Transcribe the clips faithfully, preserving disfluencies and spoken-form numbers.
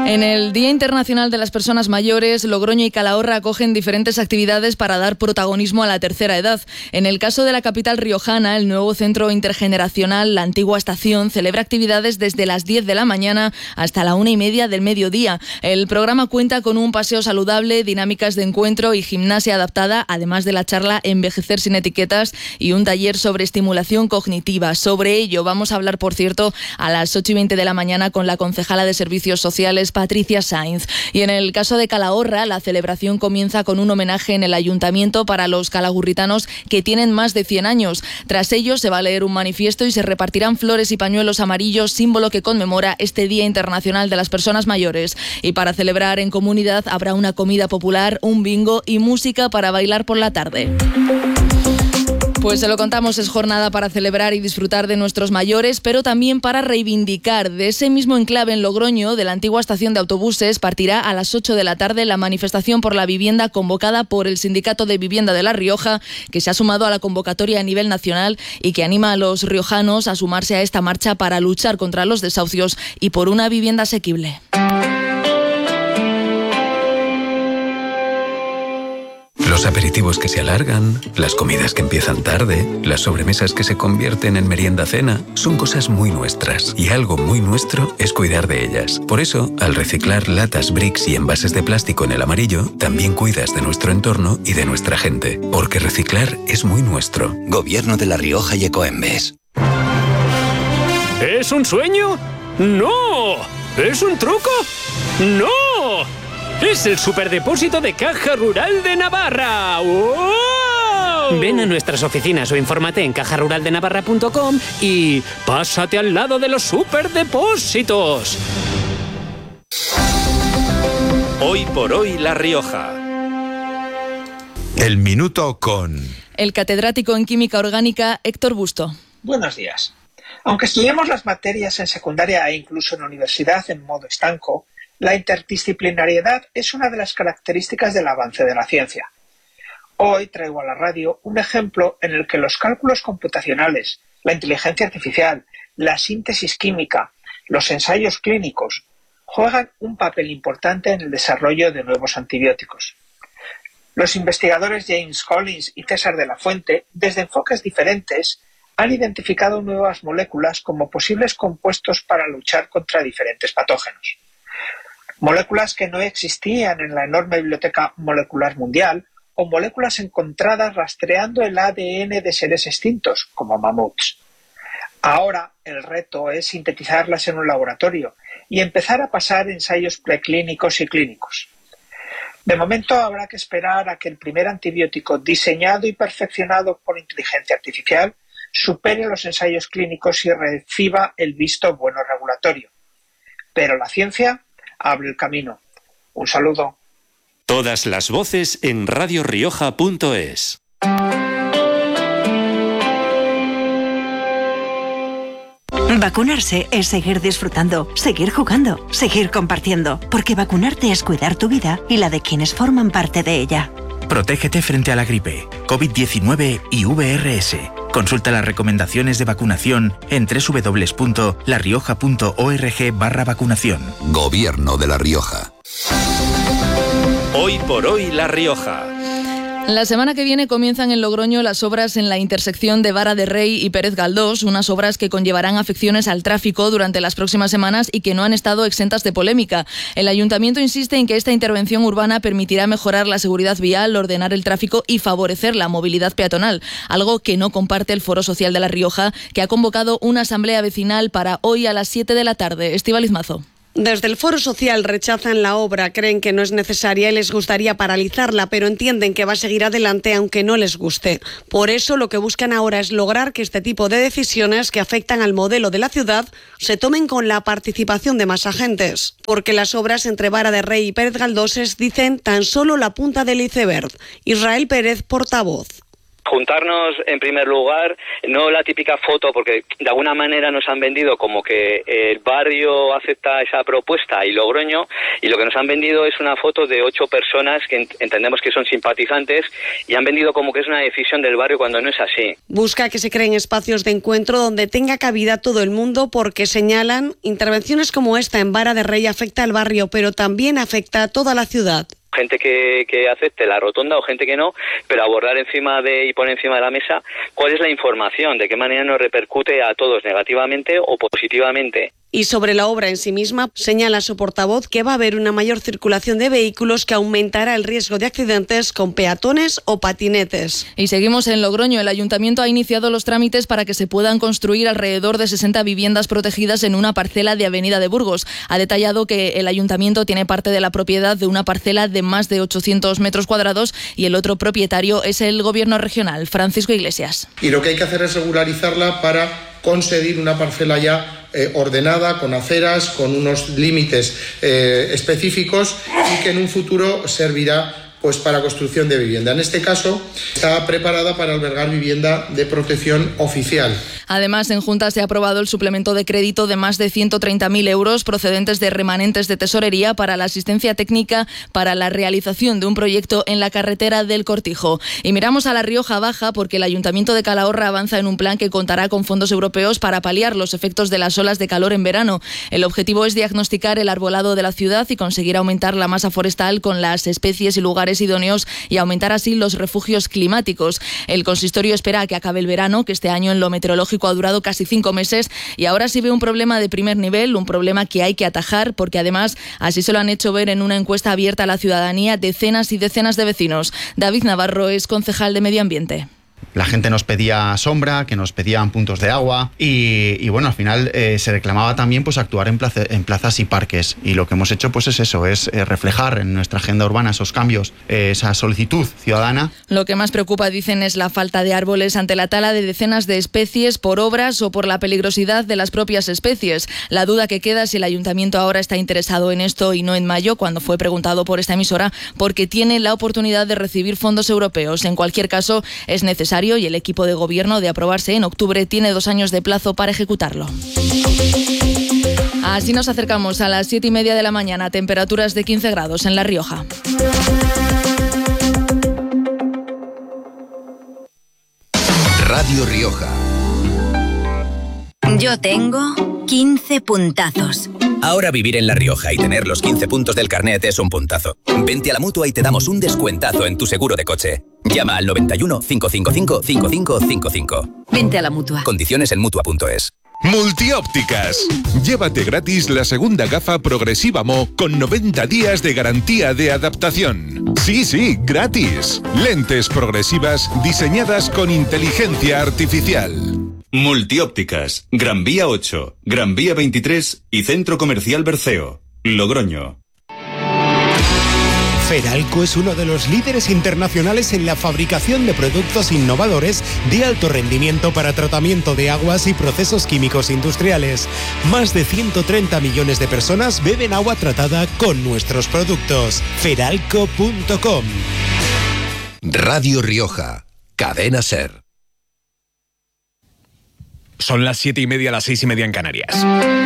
En el Día Internacional de las Personas Mayores, Logroño y Calahorra acogen diferentes actividades para dar protagonismo a la tercera edad. En el caso de la capital riojana, el nuevo centro intergeneracional La Antigua Estación celebra actividades desde las diez de la mañana hasta la una y media del mediodía. El programa cuenta con un paseo saludable, dinámicas de encuentro y gimnasia adaptada, además de la charla Envejecer sin etiquetas y un taller sobre estimulación cognitiva. Sobre ello vamos a hablar, por cierto, a las ocho y veinte de la mañana con la concejala de Servicios Sociales, Patricia Sainz. Y en el caso de Calahorra, la celebración comienza con un homenaje en el ayuntamiento para los calagurritanos que tienen más de cien años. Tras ello se va a leer un manifiesto y se repartirán flores y pañuelos amarillos, símbolo que conmemora este Día Internacional de las Personas Mayores. Y para celebrar en comunidad habrá una comida popular, un bingo y música para bailar por la tarde. Pues se lo contamos, es jornada para celebrar y disfrutar de nuestros mayores, pero también para reivindicar. De ese mismo enclave en Logroño, de la antigua estación de autobuses, partirá a las ocho de la tarde la manifestación por la vivienda convocada por el Sindicato de Vivienda de La Rioja, que se ha sumado a la convocatoria a nivel nacional y que anima a los riojanos a sumarse a esta marcha para luchar contra los desahucios y por una vivienda asequible. Los aperitivos que se alargan, las comidas que empiezan tarde, las sobremesas que se convierten en merienda-cena, son cosas muy nuestras y algo muy nuestro es cuidar de ellas. Por eso, al reciclar latas, bricks y envases de plástico en el amarillo, también cuidas de nuestro entorno y de nuestra gente. Porque reciclar es muy nuestro. Gobierno de La Rioja y Ecoembes. ¿Es un sueño? ¡No! ¿Es un truco? ¡No! ¡Es el superdepósito de Caja Rural de Navarra! ¡Wow! Ven a nuestras oficinas o infórmate en caja rural de navarra punto com y pásate al lado de los superdepósitos. Hoy por hoy La Rioja. El minuto con el catedrático en Química Orgánica Héctor Busto. Buenos días. Aunque estudiemos las materias en secundaria e incluso en universidad en modo estanco, la interdisciplinariedad es una de las características del avance de la ciencia. Hoy traigo a la radio un ejemplo en el que los cálculos computacionales, la inteligencia artificial, la síntesis química, los ensayos clínicos juegan un papel importante en el desarrollo de nuevos antibióticos. Los investigadores James Collins y César de la Fuente, desde enfoques diferentes, han identificado nuevas moléculas como posibles compuestos para luchar contra diferentes patógenos. Moléculas que no existían en la enorme biblioteca molecular mundial o moléculas encontradas rastreando el A D N de seres extintos, como mamuts. Ahora el reto es sintetizarlas en un laboratorio y empezar a pasar ensayos preclínicos y clínicos. De momento habrá que esperar a que el primer antibiótico diseñado y perfeccionado por inteligencia artificial supere los ensayos clínicos y reciba el visto bueno regulatorio. Pero la ciencia abre el camino. Un saludo. Todas las voces en radio rioja punto es. Vacunarse es seguir disfrutando, seguir jugando, seguir compartiendo, porque vacunarte es cuidar tu vida y la de quienes forman parte de ella. Protégete frente a la gripe, COVID diecinueve y V R S. Consulta las recomendaciones de vacunación en doble u doble u doble u punto la rioja punto org barra vacunación. Gobierno de La Rioja. Hoy por hoy La Rioja. La semana que viene comienzan en Logroño las obras en la intersección de Vara de Rey y Pérez Galdós, unas obras que conllevarán afecciones al tráfico durante las próximas semanas y que no han estado exentas de polémica. El ayuntamiento insiste en que esta intervención urbana permitirá mejorar la seguridad vial, ordenar el tráfico y favorecer la movilidad peatonal, algo que no comparte el Foro Social de La Rioja, que ha convocado una asamblea vecinal para hoy a las siete de la tarde. Estíbaliz Mazo. Desde el Foro Social rechazan la obra, creen que no es necesaria y les gustaría paralizarla, pero entienden que va a seguir adelante aunque no les guste. Por eso lo que buscan ahora es lograr que este tipo de decisiones que afectan al modelo de la ciudad se tomen con la participación de más agentes. Porque las obras entre Vara de Rey y Pérez Galdós es, dicen, tan solo la punta del iceberg. Israel Pérez, portavoz. Juntarnos en primer lugar, no la típica foto, porque de alguna manera nos han vendido como que el barrio acepta esa propuesta y Logroño, y lo que nos han vendido es una foto de ocho personas que ent- entendemos que son simpatizantes y han vendido como que es una decisión del barrio cuando no es así. Busca que se creen espacios de encuentro donde tenga cabida todo el mundo porque señalan intervenciones como esta en Vara de Rey afecta al barrio, pero también afecta a toda la ciudad. Gente que, que acepte la rotonda o gente que no, pero abordar encima de y poner encima de la mesa cuál es la información, de qué manera nos repercute a todos negativamente o positivamente. Y sobre la obra en sí misma, señala su portavoz que va a haber una mayor circulación de vehículos que aumentará el riesgo de accidentes con peatones o patinetes. Y seguimos en Logroño. El Ayuntamiento ha iniciado los trámites para que se puedan construir alrededor de sesenta viviendas protegidas en una parcela de Avenida de Burgos. Ha detallado que el Ayuntamiento tiene parte de la propiedad de una parcela de más de ochocientos metros cuadrados y el otro propietario es el Gobierno regional, Francisco Iglesias. Y lo que hay que hacer es regularizarla para conseguir una parcela ya eh, ordenada, con aceras, con unos límites eh, específicos y que en un futuro servirá pues para construcción de vivienda. En este caso, está preparada para albergar vivienda de protección oficial. Además, en Junta se ha aprobado el suplemento de crédito de más de ciento treinta mil euros procedentes de remanentes de tesorería para la asistencia técnica para la realización de un proyecto en la carretera del Cortijo. Y miramos a la Rioja Baja porque el Ayuntamiento de Calahorra avanza en un plan que contará con fondos europeos para paliar los efectos de las olas de calor en verano. El objetivo es diagnosticar el arbolado de la ciudad y conseguir aumentar la masa forestal con las especies y lugares idóneos y aumentar así los refugios climáticos. El consistorio espera a que acabe el verano, que este año en lo meteorológico ha durado casi cinco meses y ahora sí ve un problema de primer nivel, un problema que hay que atajar porque además así se lo han hecho ver en una encuesta abierta a la ciudadanía decenas y decenas de vecinos. David Navarro es concejal de Medio Ambiente. La gente nos pedía sombra, que nos pedían puntos de agua y, y bueno, al final eh, se reclamaba también pues actuar en, plaza, en plazas y parques y lo que hemos hecho pues es eso, es eh, reflejar en nuestra agenda urbana esos cambios, eh, esa solicitud ciudadana. Lo que más preocupa, dicen, es la falta de árboles ante la tala de decenas de especies por obras o por la peligrosidad de las propias especies. La duda que queda es si el Ayuntamiento ahora está interesado en esto y no en mayo, cuando fue preguntado por esta emisora, porque tiene la oportunidad de recibir fondos europeos. En cualquier caso, es necesario y el equipo de gobierno, de aprobarse en octubre, tiene dos años de plazo para ejecutarlo. Así nos acercamos a las siete y media de la mañana, temperaturas de quince grados en La Rioja. Radio Rioja. Yo tengo quince puntazos. Ahora vivir en La Rioja y tener los quince puntos del carnet es un puntazo. Vente a la Mutua y te damos un descuentazo en tu seguro de coche. Llama al noventa y uno, cinco cinco cinco, cinco cinco cinco cinco. Vente a la Mutua. Condiciones en Mutua punto es. Multiópticas. Llévate gratis la segunda gafa progresiva Mo con noventa días de garantía de adaptación. Sí, sí, gratis. Lentes progresivas diseñadas con inteligencia artificial. Multiópticas, Gran Vía ocho, Gran Vía veintitrés y Centro Comercial Berceo, Logroño. Feralco es uno de los líderes internacionales en la fabricación de productos innovadores de alto rendimiento para tratamiento de aguas y procesos químicos industriales. Más de ciento treinta millones de personas beben agua tratada con nuestros productos. feralco punto com. Radio Rioja, Cadena Ser. Son las siete y media, las seis y media en Canarias.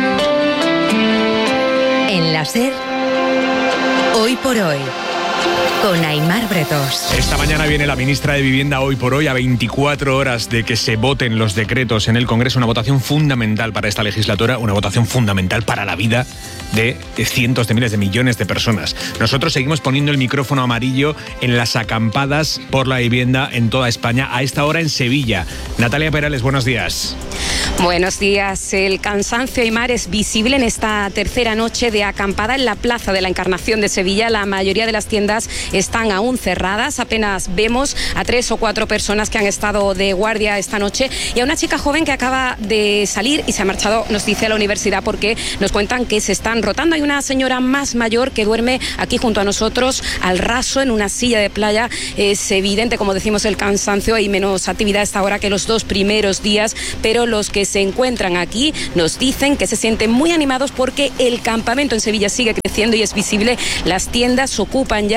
En la Ser, hoy por hoy, con Aimar Bretos. Esta mañana viene la ministra de Vivienda hoy por hoy a veinticuatro horas de que se voten los decretos en el Congreso. Una votación fundamental para esta legislatura, una votación fundamental para la vida de cientos de miles de millones de personas. Nosotros seguimos poniendo el micrófono amarillo en las acampadas por la vivienda en toda España, a esta hora en Sevilla. Natalia Perales, buenos días. Buenos días. El cansancio, Aimar, es visible en esta tercera noche de acampada en la Plaza de la Encarnación de Sevilla. La mayoría de las tiendas están aún cerradas. Apenas vemos a tres o cuatro personas que han estado de guardia esta noche y a una chica joven que acaba de salir y se ha marchado, nos dice, a la universidad porque nos cuentan que se están rotando. Hay una señora más mayor que duerme aquí junto a nosotros al raso en una silla de playa. Es evidente, como decimos, el cansancio. Hay menos actividad a esta hora que los dos primeros días, pero los que se encuentran aquí nos dicen que se sienten muy animados porque el campamento en Sevilla sigue creciendo y es visible. Las tiendas ocupan ya cada vez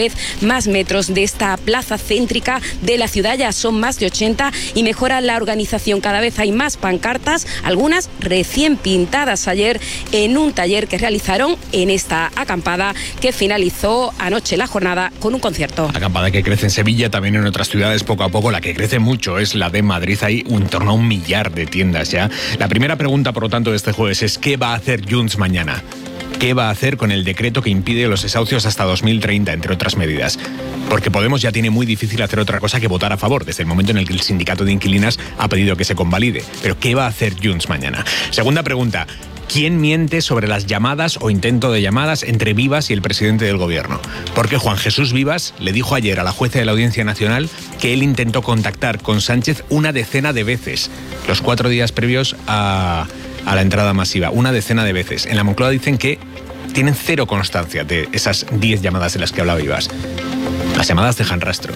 vez más metros de esta plaza céntrica de la ciudad, ya son más de ochenta, y mejora la organización. Cada vez hay más pancartas, algunas recién pintadas ayer en un taller que realizaron en esta acampada que finalizó anoche la jornada con un concierto. Acampada que crece en Sevilla, también en otras ciudades poco a poco. La que crece mucho es la de Madrid. Hay en torno a un millar de tiendas ya. La primera pregunta, por lo tanto, de este jueves es ¿qué va a hacer Junts mañana? ¿Qué va a hacer con el decreto que impide los desahucios hasta dos mil treinta, entre otras medidas? Porque Podemos ya tiene muy difícil hacer otra cosa que votar a favor, desde el momento en el que el sindicato de inquilinas ha pedido que se convalide. Pero ¿qué va a hacer Junts mañana? Segunda pregunta. ¿Quién miente sobre las llamadas o intento de llamadas entre Vivas y el presidente del gobierno? Porque Juan Jesús Vivas le dijo ayer a la jueza de la Audiencia Nacional que él intentó contactar con Sánchez una decena de veces, los cuatro días previos a, a la entrada masiva, una decena de veces. En la Moncloa dicen que tienen cero constancia de esas diez llamadas de las que habla Vivas. Las llamadas dejan rastro.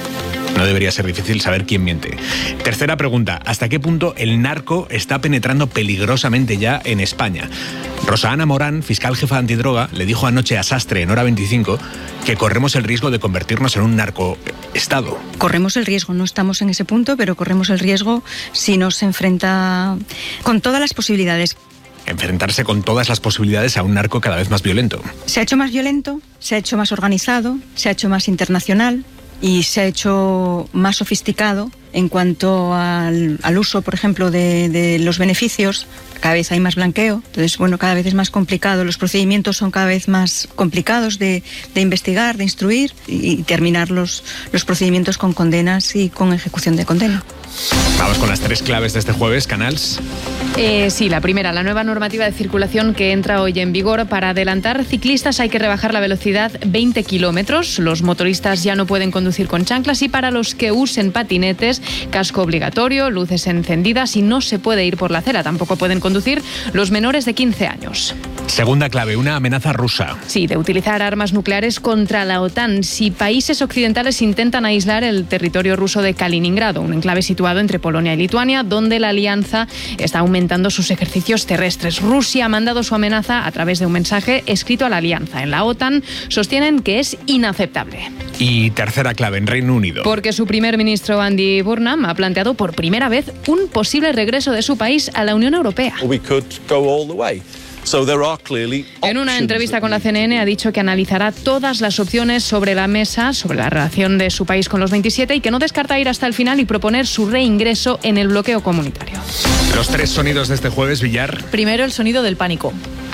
No debería ser difícil saber quién miente. Tercera pregunta. ¿Hasta qué punto el narco está penetrando peligrosamente ya en España? Rosa Ana Morán, fiscal jefa antidroga, le dijo anoche a Sastre en Hora veinticinco que corremos el riesgo de convertirnos en un narcoestado. Corremos el riesgo, no estamos en ese punto, pero corremos el riesgo si nos enfrenta con todas las posibilidades. Enfrentarse con todas las posibilidades a un narco cada vez más violento. Se ha hecho más violento, se ha hecho más organizado, se ha hecho más internacional y se ha hecho más sofisticado en cuanto al, al uso, por ejemplo, de, de los beneficios. Cada vez hay más blanqueo, entonces, bueno, cada vez es más complicado. Los procedimientos son cada vez más complicados de, de investigar, de instruir y, y terminar los, los procedimientos con condenas y con ejecución de condena. Vamos con las tres claves de este jueves, Canals. Eh, sí, la primera, la nueva normativa de circulación que entra hoy en vigor. Para adelantar ciclistas hay que rebajar la velocidad veinte kilómetros. Los motoristas ya no pueden conducir con chanclas y para los que usen patinetes, casco obligatorio, luces encendidas y no se puede ir por la acera. Tampoco pueden conducir los menores de quince años. Segunda clave, una amenaza rusa. Sí, de utilizar armas nucleares contra la OTAN. Si países occidentales intentan aislar el territorio ruso de Kaliningrado, un enclave situado entre Polonia y Lituania, donde la alianza está aumentando sus ejercicios terrestres. Rusia ha mandado su amenaza a través de un mensaje escrito a la alianza. En la OTAN sostienen que es inaceptable. Y tercera clave, en Reino Unido. Porque su primer ministro Andy Burnham ha planteado por primera vez un posible regreso de su país a la Unión Europea. We could go all the way. So there are clearly en una entrevista con la C N N ha dicho que analizará todas las opciones sobre la mesa, sobre la relación de su país con los veintisiete y que no descarta ir hasta el final y proponer su reingreso en el bloqueo comunitario. Los tres sonidos de este jueves, Villar. Primero, el sonido del pánico.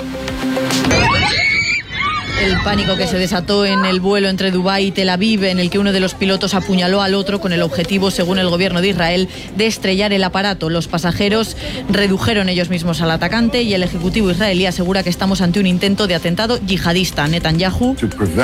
El pánico que se desató en el vuelo entre Dubái y Tel Aviv, en el que uno de los pilotos apuñaló al otro con el objetivo, según el gobierno de Israel, de estrellar el aparato. Los pasajeros redujeron ellos mismos al atacante y el ejecutivo israelí asegura que estamos ante un intento de atentado yihadista. Netanyahu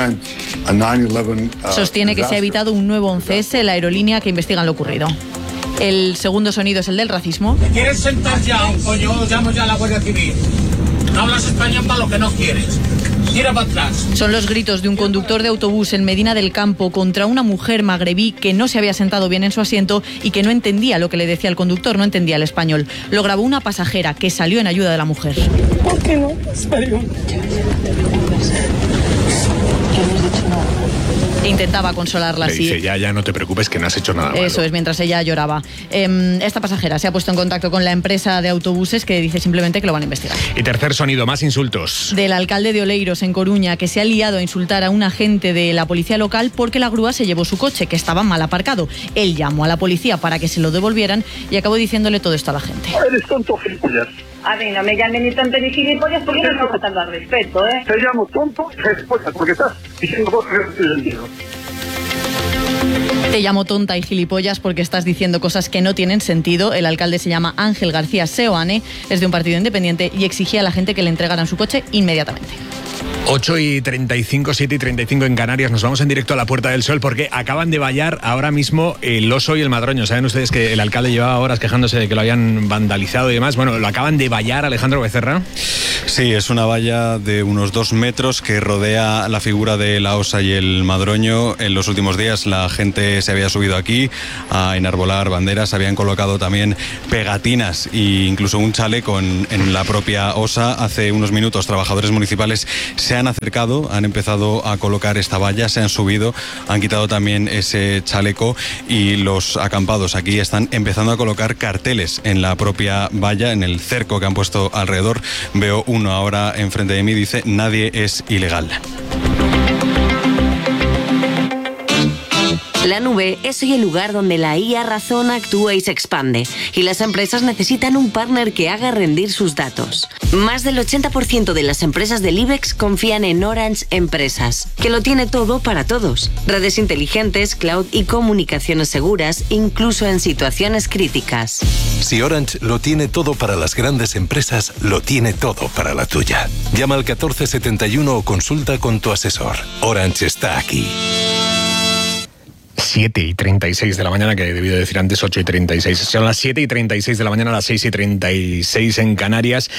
sostiene que se ha evitado un nuevo once ese, la aerolínea que investigan lo ocurrido. El segundo sonido es el del racismo. ¿Quieres sentar ya, coño? Llamo ya a la Guardia Civil. No hablas español para lo que no quieres. Tira para atrás. Son los gritos de un conductor de autobús en Medina del Campo contra una mujer magrebí que no se había sentado bien en su asiento y que no entendía lo que le decía el conductor, no entendía el español. Lo grabó una pasajera que salió en ayuda de la mujer. ¿Por qué no? Español. Intentaba consolarla Le así. dice, ya, ya, no te preocupes que no has hecho nada malo. Eso es, mientras ella lloraba. Eh, esta pasajera se ha puesto en contacto con la empresa de autobuses que dice simplemente que lo van a investigar. Y tercer sonido, más insultos. Del alcalde de Oleiros, en Coruña, que se ha liado a insultar a un agente de la policía local porque la grúa se llevó su coche, que estaba mal aparcado. Él llamó a la policía para que se lo devolvieran y acabó diciéndole todo esto a la gente. Eres tonto, gilipollas. A mí no me llamen ni tonto ni gilipollas porque no me faltando al respeto, ¿eh? Te llamo tonto y gilipollas porque estás diciendo cosas que no tienen sentido. Te llamo tonta y gilipollas porque estás diciendo cosas que no tienen sentido. El alcalde se llama Ángel García Seoane, es de un partido independiente y exigía a la gente que le entregaran su coche inmediatamente. ocho y treinta y cinco, siete y treinta y cinco en Canarias. Nos vamos en directo a la Puerta del Sol porque acaban de vallar ahora mismo el Oso y el Madroño. Saben ustedes que el alcalde llevaba horas quejándose de que lo habían vandalizado y demás. Bueno, lo acaban de vallar, Alejandro Becerra. Sí, es una valla de unos dos metros que rodea la figura de la Osa y el Madroño. En los últimos días la gente se había subido aquí a enarbolar banderas, habían colocado también pegatinas e incluso un chaleco en, en la propia Osa. Hace unos minutos trabajadores municipales se han han acercado, han empezado a colocar esta valla, se han subido, han quitado también ese chaleco y los acampados aquí están empezando a colocar carteles en la propia valla, en el cerco que han puesto alrededor. Veo uno ahora enfrente de mí, dice: nadie es ilegal. La nube es hoy el lugar donde la I A razona, actúa y se expande, y las empresas necesitan un partner que haga rendir sus datos. Más del ochenta por ciento de las empresas del IBEX confían en Orange Empresas, que lo tiene todo para todos: redes inteligentes, cloud y comunicaciones seguras, incluso en situaciones críticas. Si Orange lo tiene todo para las grandes empresas, lo tiene todo para la tuya. Llama al catorce setenta y uno o consulta con tu asesor. Orange está aquí. siete y treinta y seis de la mañana, que he debido decir antes ocho y treinta y seis. Son las siete y treinta y seis de la mañana, las seis y treinta y seis en Canarias.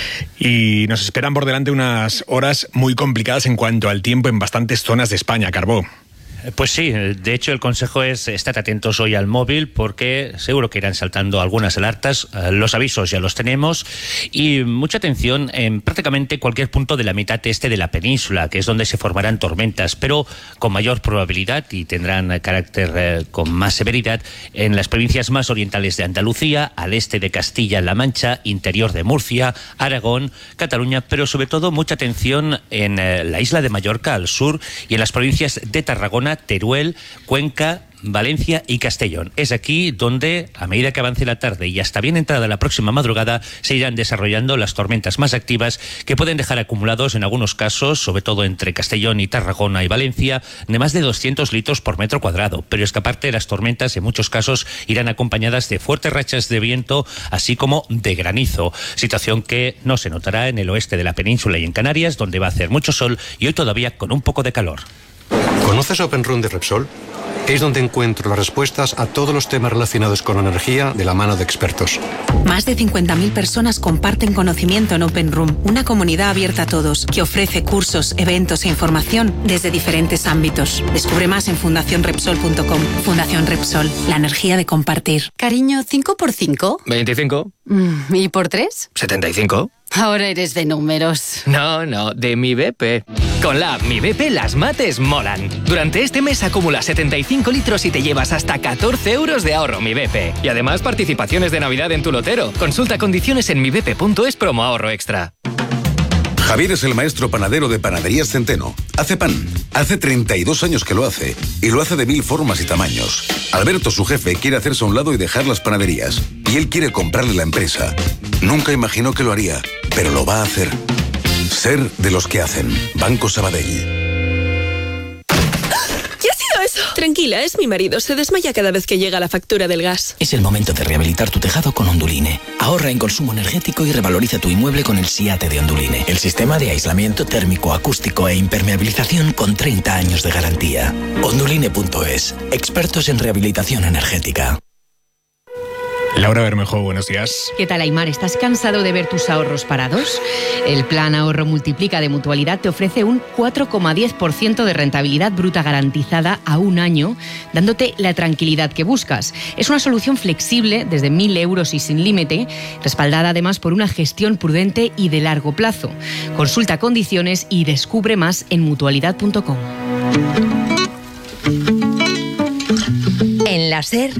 Y nos esperan por delante unas horas muy complicadas en cuanto al tiempo en bastantes zonas de España, Carbó. Pues sí, de hecho el consejo es: estad atentos hoy al móvil, porque seguro que irán saltando algunas alertas. Los avisos ya los tenemos, y mucha atención en prácticamente cualquier punto de la mitad este de la península, que es donde se formarán tormentas, pero con mayor probabilidad y tendrán carácter eh, con más severidad en las provincias más orientales de Andalucía, al este de Castilla-La Mancha, interior de Murcia, Aragón, Cataluña, pero sobre todo mucha atención en eh, la isla de Mallorca al sur y en las provincias de Tarragona, Teruel, Cuenca, Valencia y Castellón. Es aquí donde, a medida que avance la tarde y hasta bien entrada la próxima madrugada, se irán desarrollando las tormentas más activas, que pueden dejar acumulados en algunos casos, sobre todo entre Castellón y Tarragona y Valencia, de más de doscientos litros por metro cuadrado. Pero es que aparte, las tormentas en muchos casos irán acompañadas de fuertes rachas de viento, así como de granizo, situación que no se notará en el oeste de la península y en Canarias, donde va a hacer mucho sol y hoy todavía con un poco de calor. ¿Conoces Open Room de Repsol? Es donde encuentro las respuestas a todos los temas relacionados con energía de la mano de expertos. Más de cincuenta mil personas comparten conocimiento en Open Room, una comunidad abierta a todos que ofrece cursos, eventos e información desde diferentes ámbitos. Descubre más en fundación repsol punto com. Fundación Repsol, la energía de compartir. Cariño, ¿cinco por cinco? veinticinco. ¿Y por tres? setenta y cinco. Ahora eres de números. No, no, de Mi B P. Con la app Mi B P las mates molan. Durante este mes acumula setenta y cinco litros y te llevas hasta catorce euros de ahorro Mi B P. Y además participaciones de Navidad en tu lotero. Consulta condiciones en mi b p punto es promo ahorro extra. Javier es el maestro panadero de Panaderías Centeno. Hace pan. Hace treinta y dos años que lo hace. Y lo hace de mil formas y tamaños. Alberto, su jefe, quiere hacerse a un lado y dejar las panaderías. Y él quiere comprarle la empresa. Nunca imaginó que lo haría, pero lo va a hacer. Ser de los que hacen. Banco Sabadell. Eso. Tranquila, es mi marido. Se desmaya cada vez que llega la factura del gas. Es el momento de rehabilitar tu tejado con Onduline. Ahorra en consumo energético y revaloriza tu inmueble con el SIATE de Onduline. El sistema de aislamiento térmico, acústico e impermeabilización con treinta años de garantía. Onduline punto es. Expertos en rehabilitación energética. Laura Bermejo, buenos días. ¿Qué tal, Aymar? ¿Estás cansado de ver tus ahorros parados? El Plan Ahorro Multiplica de Mutualidad te ofrece un cuatro coma diez por ciento de rentabilidad bruta garantizada a un año, dándote la tranquilidad que buscas. Es una solución flexible desde mil euros y sin límite, respaldada además por una gestión prudente y de largo plazo. Consulta condiciones y descubre más en mutualidad punto com. En la SER,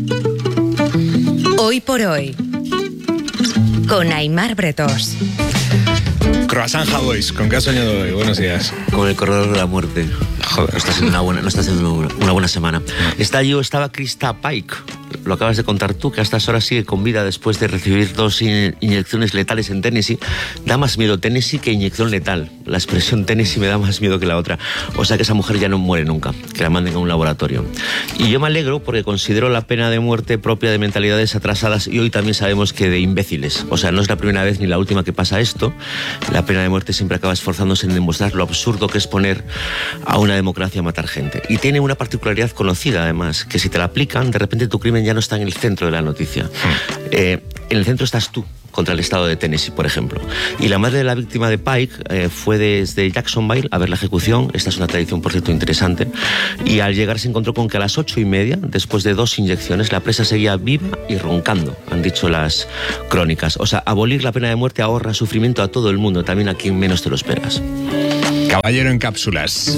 Hoy por Hoy, con Aymar Bretós. Croissant Boys, ¿con qué has soñado hoy? Buenos días. Con el corredor de la muerte. Joder. No está siendo una buena, no está siendo una buena semana. Está yo, estaba Krista Pike. Lo acabas de contar tú, que a estas horas sigue con vida después de recibir dos in- inyecciones letales en Tennessee. Da más miedo Tennessee que inyección letal. La expresión Tennessee me da más miedo que la otra. O sea que esa mujer ya no muere nunca, que la manden a un laboratorio. Y yo me alegro porque considero la pena de muerte propia de mentalidades atrasadas, y hoy también sabemos que de imbéciles. O sea, no es la primera vez ni la última que pasa esto. La pena de muerte siempre acaba esforzándose en demostrar lo absurdo que es poner a una democracia a matar gente. Y tiene una particularidad conocida, además, que si te la aplican, de repente tu crimen ya no está en el centro de la noticia. Eh, en el centro estás tú, contra el estado de Tennessee, por ejemplo. Y la madre de la víctima de Pike eh, fue desde Jacksonville a ver la ejecución. Esta es una tradición, por cierto, interesante. Y al llegar se encontró con que a las ocho y media, después de dos inyecciones, la presa seguía viva y roncando, han dicho las crónicas. O sea, abolir la pena de muerte ahorra sufrimiento a todo el mundo, también a quien menos te lo esperas. Caballero en cápsulas.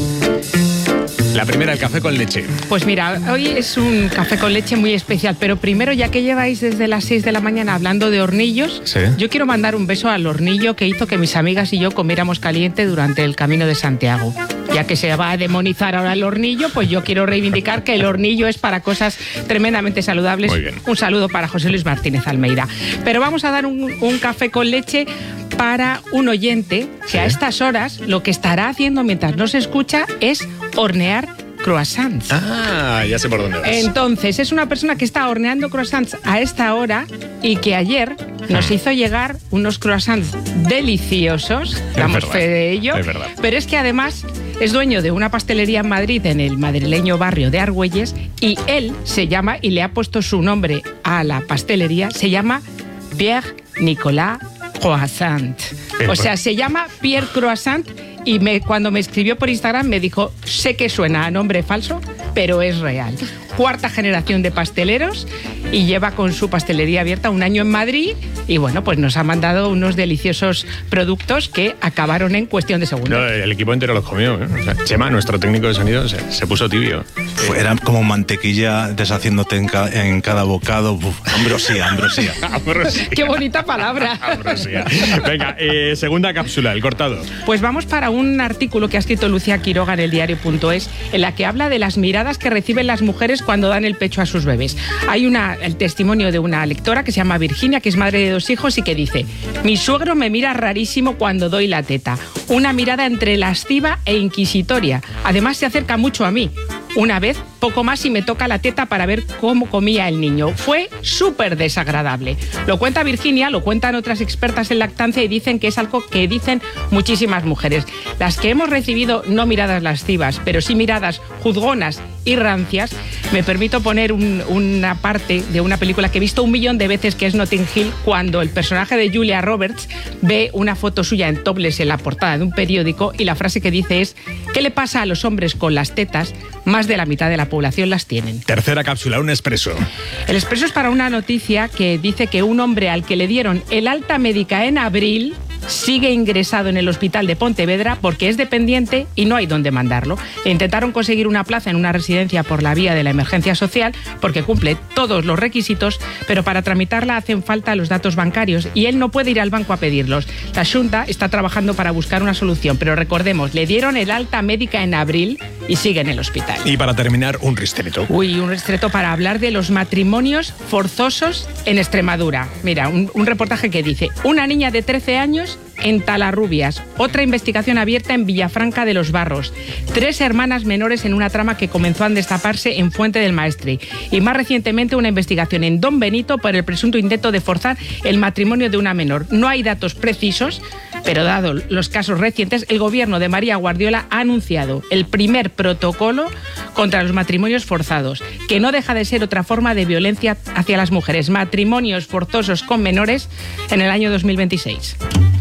La primera, el café con leche. Pues mira, hoy es un café con leche muy especial, pero primero, ya que lleváis desde las seis de la mañana hablando de hornillos, ¿Sí? Yo quiero mandar un beso al hornillo que hizo que mis amigas y yo comiéramos caliente durante el Camino de Santiago. Ya que se va a demonizar ahora el hornillo, pues yo quiero reivindicar que el hornillo es para cosas tremendamente saludables. Muy bien. Un saludo para José Luis Martínez Almeida. Pero vamos a dar un, un café con leche para un oyente que ¿Sí? a estas horas lo que estará haciendo mientras nos escucha es hornear croissants. Ah, ya sé por dónde vas. Entonces, es una persona que está horneando croissants a esta hora y que ayer nos hizo llegar unos croissants deliciosos, damos fe de ello, es verdad. Pero es que además es dueño de una pastelería en Madrid, en el madrileño barrio de Argüelles, y él se llama, y le ha puesto su nombre a la pastelería, se llama Pierre Nicolas Croissant. O sea, se llama Pierre Croissant. Y me, cuando me escribió por Instagram me dijo, sé que suena a nombre falso, pero es real. Cuarta generación de pasteleros y lleva con su pastelería abierta un año en Madrid y bueno, pues nos ha mandado unos deliciosos productos que acabaron en cuestión de segundos. No, el equipo entero los comió, ¿eh? O sea, Chema, nuestro técnico de sonido, se, se puso tibio. Era como mantequilla deshaciéndote en, ca en cada bocado. Uf, ambrosía, ambrosía. Ambrosía. Qué bonita palabra. Ambrosía. Venga, eh, segunda cápsula, el cortado. Pues vamos para un artículo que ha escrito Lucía Quiroga en el diario punto es, en la que habla de las miradas que reciben las mujeres cuando dan el pecho a sus bebés. Hay una, el testimonio de una lectora que se llama Virginia, que es madre de dos hijos y que dice: mi suegro me mira rarísimo cuando doy la teta. Una mirada entre lasciva e inquisitoria. Además se acerca mucho a mí. Una vez, poco más, y me toca la teta para ver cómo comía el niño. Fue súper desagradable. Lo cuenta Virginia, lo cuentan otras expertas en lactancia y dicen que es algo que dicen muchísimas mujeres. Las que hemos recibido no miradas lascivas, pero sí miradas juzgonas y rancias, me permito poner un, una parte de una película que he visto un millón de veces, que es Notting Hill, cuando el personaje de Julia Roberts ve una foto suya en topless en la portada de un periódico y la frase que dice es: ¿qué le pasa a los hombres con las tetas? Más de la mitad de la población las tienen. Tercera cápsula, un expreso. El expreso es para una noticia que dice que un hombre al que le dieron el alta médica en abril sigue ingresado en el hospital de Pontevedra porque es dependiente y no hay dónde mandarlo. Intentaron conseguir una plaza en una residencia por la vía de la emergencia social porque cumple todos los requisitos, pero para tramitarla hacen falta los datos bancarios y él no puede ir al banco a pedirlos. La Xunta está trabajando para buscar una solución, pero recordemos, le dieron el alta médica en abril y sigue en el hospital. Y para terminar, un ristreto. Uy, un ristreto para hablar de los matrimonios forzosos en Extremadura. Mira, un, un reportaje que dice: una niña de trece años en Talarrubias, otra investigación abierta en Villafranca de los Barros, tres hermanas menores en una trama que comenzó a destaparse en Fuente del Maestre y más recientemente una investigación en Don Benito por el presunto intento de forzar el matrimonio de una menor. No hay datos precisos, pero dado los casos recientes, el gobierno de María Guardiola ha anunciado el primer protocolo contra los matrimonios forzados, que no deja de ser otra forma de violencia hacia las mujeres. Matrimonios forzosos con menores en el año dos mil veintiséis.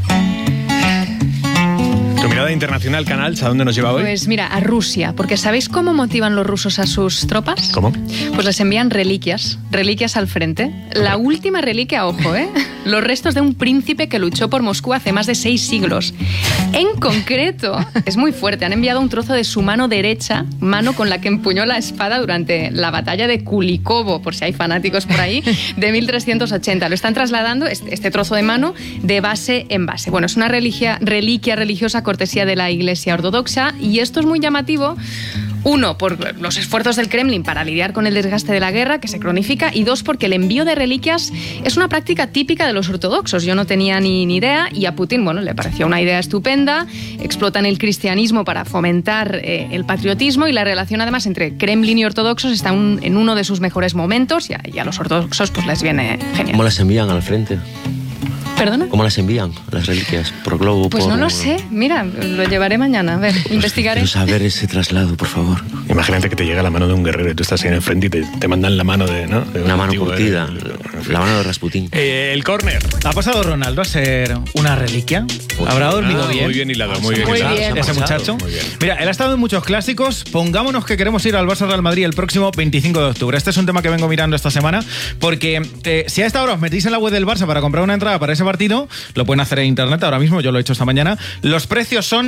Tu mirada internacional, Canals, ¿a dónde nos lleva hoy? Pues mira, a Rusia, porque ¿sabéis cómo motivan los rusos a sus tropas? ¿Cómo? Pues les envían reliquias, reliquias al frente. La última reliquia, ojo, ¿eh? Los restos de un príncipe que luchó por Moscú hace más de seis siglos. En concreto, es muy fuerte, han enviado un trozo de su mano derecha, mano con la que empuñó la espada durante la batalla de Kulikovo, por si hay fanáticos por ahí, de mil trescientos ochenta. Lo están trasladando, este, este trozo de mano, de base en base. Bueno, es una reliquia, reliquia religiosa cortesía de la Iglesia Ortodoxa y esto es muy llamativo. Uno, por los esfuerzos del Kremlin para lidiar con el desgaste de la guerra, que se cronifica, y dos, porque el envío de reliquias es una práctica típica de los ortodoxos. Yo no tenía ni, ni idea, y a Putin, bueno, le pareció una idea estupenda. Explotan el cristianismo para fomentar eh, el patriotismo, y la relación, además, entre Kremlin y ortodoxos está un, en uno de sus mejores momentos, y a, y a los ortodoxos pues les viene genial. ¿Cómo las envían al frente? ¿Perdona? ¿Cómo las envían, las reliquias? ¿Por globo? Pues por... no lo sé. Mira, lo llevaré mañana. A ver, investigaré. Quiero saber ese traslado, por favor. Imagínate que te llega la mano de un guerrero y tú estás ahí en el frente y te, te mandan la mano de... ¿no? de Una mano curtida. De... La mano de Rasputín. Eh, el córner. ¿Ha pasado Ronaldo a ser una reliquia? ¿Habrá dormido ah, bien? Muy bien hilado, muy bien. Muy hilado. bien. Ese muchacho. Muy bien. Mira, él ha estado en muchos clásicos. Pongámonos que queremos ir al Barça Real Madrid el próximo veinticinco de octubre. Este es un tema que vengo mirando esta semana porque eh, si a esta hora os metéis en la web del Barça para comprar una entrada para ese partido, lo pueden hacer en internet ahora mismo, yo lo he hecho esta mañana. Los precios son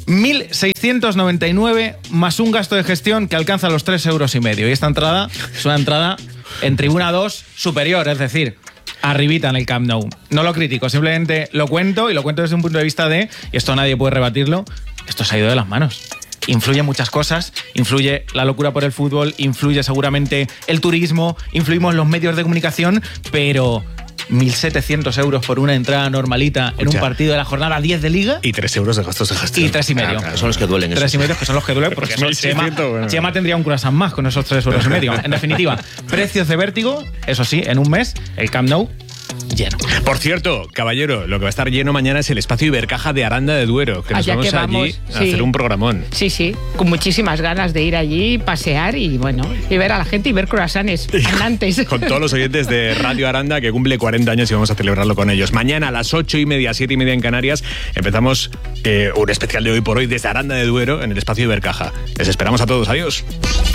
mil seiscientos noventa y nueve más un gasto de gestión que alcanza los tres euros y medio. Y esta entrada es una entrada en tribuna dos superior, es decir, arribita en el Camp Nou. No lo critico, simplemente lo cuento y lo cuento desde un punto de vista de, y esto nadie puede rebatirlo, esto se ha ido de las manos. Influye muchas cosas, influye la locura por el fútbol, influye seguramente el turismo, influimos los medios de comunicación, pero mil setecientos euros por una entrada normalita en Escucha. un partido de la jornada diez de Liga. Y tres euros de gastos de gestión. Y tres y medio. Ah, claro, son los que duelen. Tres eso. y medio que son los que duelen porque eso, Chema, bueno. Chema tendría un croissant más con esos tres euros y medio. En definitiva, precios de vértigo, eso sí, en un mes, el Camp Nou lleno. Por cierto, caballero, lo que va a estar lleno mañana es el espacio Ibercaja de Aranda de Duero, que nos Allá vamos, que vamos allí a sí. hacer un programón. Sí, sí, con muchísimas ganas de ir allí, pasear y bueno, y ver a la gente y ver croissants andantes. Con todos los oyentes de Radio Aranda, que cumple cuarenta años y vamos a celebrarlo con ellos. Mañana a las ocho y media, siete y media en Canarias, empezamos eh, un especial de Hoy por Hoy desde Aranda de Duero en el espacio Ibercaja. Les esperamos a todos. Adiós.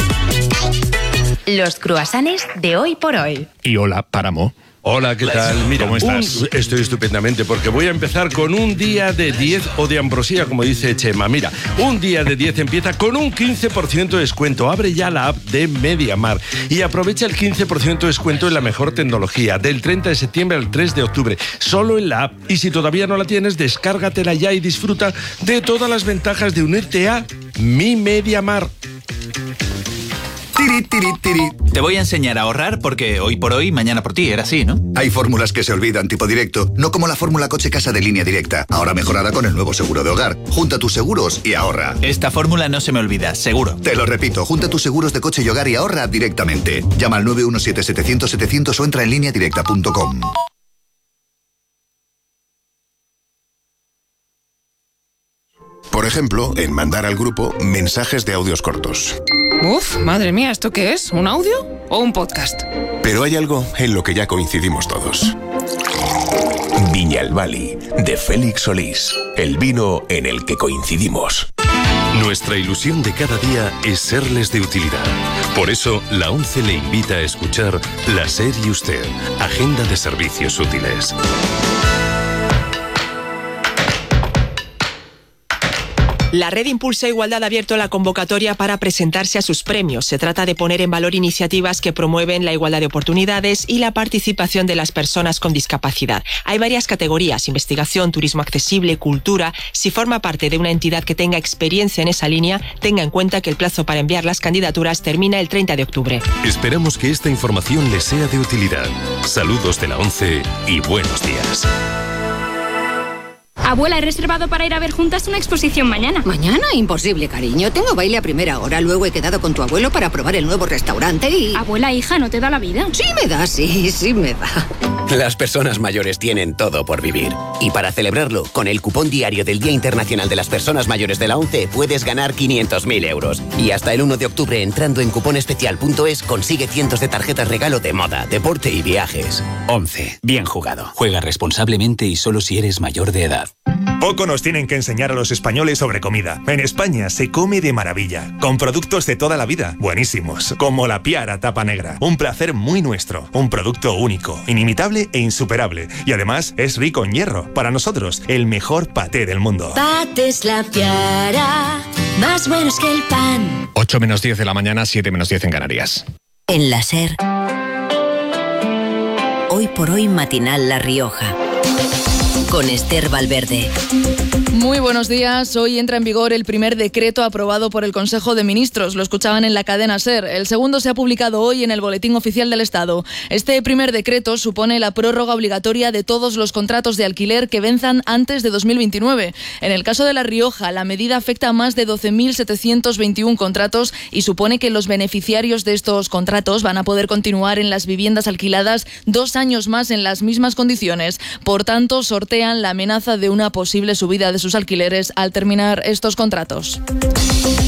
Los croissants de Hoy por Hoy. Y hola, Páramo. Hola, ¿qué tal? Mira, ¿Cómo estás? un- estoy estupendamente porque voy a empezar con un día de diez o de ambrosía, como dice Chema. Mira, un día de diez empieza con un quince por ciento de descuento. Abre ya la app de MediaMar y aprovecha el quince por ciento de descuento en la mejor tecnología del treinta de septiembre al tres de octubre, solo en la app. Y si todavía no la tienes, descárgatela ya y disfruta de todas las ventajas de unirte a Mi MediaMar. Tiri, tiri, tiri. Te voy a enseñar a ahorrar porque hoy por hoy, mañana por ti, era así, ¿no? Hay fórmulas que se olvidan tipo directo, no como la fórmula coche-casa de Línea Directa, ahora mejorada con el nuevo seguro de hogar. Junta tus seguros y ahorra. Esta fórmula no se me olvida, seguro. Te lo repito, junta tus seguros de coche y hogar y ahorra directamente. Llama al nueve uno siete, setecientos, setecientos o entra en línea directa punto com. Por ejemplo, en mandar al grupo mensajes de audios cortos. Uf, madre mía, ¿esto qué es? ¿Un audio o un podcast? Pero hay algo en lo que ya coincidimos todos. Viñalbali, de Félix Solís. El vino en el que coincidimos. Nuestra ilusión de cada día es serles de utilidad. Por eso, la ONCE le invita a escuchar La SER y Usted, Agenda de Servicios Útiles. La Red Impulsa Igualdad ha abierto la convocatoria para presentarse a sus premios. Se trata de poner en valor iniciativas que promueven la igualdad de oportunidades y la participación de las personas con discapacidad. Hay varias categorías: investigación, turismo accesible, cultura. Si forma parte de una entidad que tenga experiencia en esa línea, tenga en cuenta que el plazo para enviar las candidaturas termina el treinta de octubre. Esperamos que esta información les sea de utilidad. Saludos de la ONCE y buenos días. Abuela, he reservado para ir a ver juntas una exposición mañana. ¿Mañana? Imposible, cariño. Tengo baile a primera hora. Luego he quedado con tu abuelo para probar el nuevo restaurante y... Abuela, hija, ¿no te da la vida? Sí me da, sí, sí me da. Las personas mayores tienen todo por vivir. Y para celebrarlo, con el cupón diario del Día Internacional de las Personas Mayores de la ONCE puedes ganar quinientos mil euros. Y hasta el uno de octubre, entrando en cuponespecial punto es, consigue cientos de tarjetas regalo de moda, deporte y viajes. ONCE. Bien jugado. Juega responsablemente y solo si eres mayor de edad. Poco nos tienen que enseñar a los españoles sobre comida. En España se come de maravilla, con productos de toda la vida, buenísimos, como la Piara tapa negra. Un placer muy nuestro, un producto único, inimitable e insuperable. Y además es rico en hierro. Para nosotros, el mejor paté del mundo. Patés La Piara, más buenos que el pan. ocho menos diez de la mañana, siete menos diez en Canarias. En la SER. Hoy por hoy matinal La Rioja. Con Esther Valverde. Muy buenos días. Hoy entra en vigor el primer decreto aprobado por el Consejo de Ministros. Lo escuchaban en la cadena SER. El segundo se ha publicado hoy en el Boletín Oficial del Estado. Este primer decreto supone la prórroga obligatoria de todos los contratos de alquiler que venzan antes de dos mil veintinueve. En el caso de La Rioja, la medida afecta a más de doce mil setecientos veintiuno contratos y supone que los beneficiarios de estos contratos van a poder continuar en las viviendas alquiladas dos años más en las mismas condiciones. Por tanto, sortean la amenaza de una posible subida de sus alquileres al terminar estos contratos.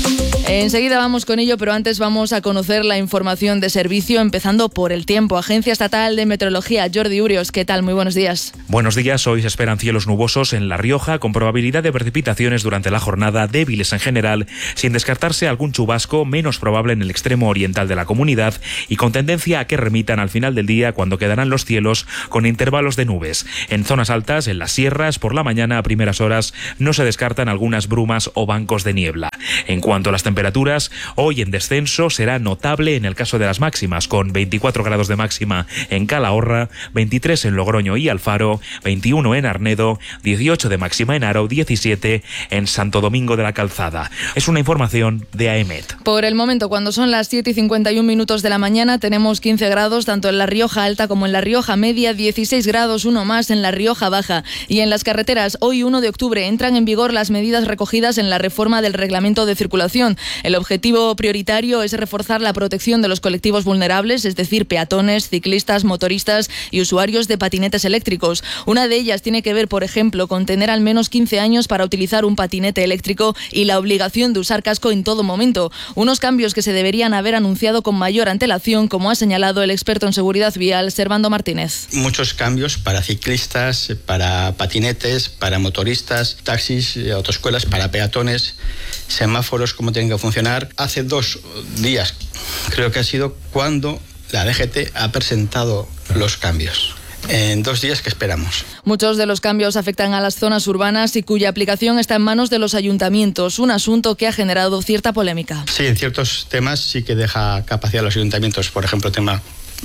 Enseguida vamos con ello, pero antes vamos a conocer la información de servicio, empezando por el tiempo. Agencia Estatal de Meteorología, Jordi Urios, ¿qué tal? Muy buenos días. Buenos días, hoy se esperan cielos nubosos en La Rioja, con probabilidad de precipitaciones durante la jornada, débiles en general, sin descartarse algún chubasco, menos probable en el extremo oriental de la comunidad y con tendencia a que remitan al final del día, cuando quedarán los cielos con intervalos de nubes. En zonas altas, en las sierras, por la mañana a primeras horas no se descartan algunas brumas o bancos de niebla. En cuanto a las temperaturas, hoy en descenso será notable en el caso de las máximas, con veinticuatro grados de máxima en Calahorra, veintitrés en Logroño y Alfaro, veintiuno en Arnedo, dieciocho de máxima en Aro, diecisiete en Santo Domingo de la Calzada. Es una información de AEMET. Por el momento, cuando son las siete y cincuenta y un minutos de la mañana, tenemos quince grados tanto en La Rioja Alta como en La Rioja Media, dieciséis grados, uno más en La Rioja Baja. Y en las carreteras, hoy uno de octubre entran en vigor las medidas recogidas en la reforma del reglamento de circulación. El objetivo prioritario es reforzar la protección de los colectivos vulnerables, es decir, peatones, ciclistas, motoristas y usuarios de patinetes eléctricos. Una de ellas tiene que ver, por ejemplo, con tener al menos quince años para utilizar un patinete eléctrico y la obligación de usar casco en todo momento. Unos cambios que se deberían haber anunciado con mayor antelación, como ha señalado el experto en seguridad vial, Servando Martínez. Muchos cambios para ciclistas, para patinetes, para motoristas, taxis, autoescuelas, para peatones, semáforos, cómo tienen que funcionar. Hace dos días, creo que ha sido cuando la D G T ha presentado los cambios. En dos días que esperamos. Muchos de los cambios afectan a las zonas urbanas y cuya aplicación está en manos de los ayuntamientos, un asunto que ha generado cierta polémica. Sí, en ciertos temas sí que deja capacidad a los ayuntamientos, por ejemplo, tema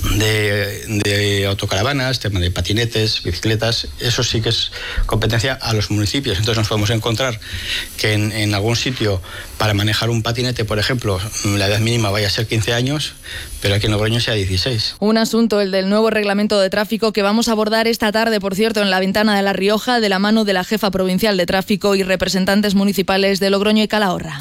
de, de autocaravanas, tema de patinetes, bicicletas, eso sí que es competencia a los municipios. Entonces nos podemos encontrar que en, en algún sitio para manejar un patinete, por ejemplo, la edad mínima vaya a ser quince años, pero aquí en Logroño sea dieciséis. Un asunto, el del nuevo reglamento de tráfico, que vamos a abordar esta tarde, por cierto, en la Ventana de La Rioja, de la mano de la jefa provincial de tráfico y representantes municipales de Logroño y Calahorra.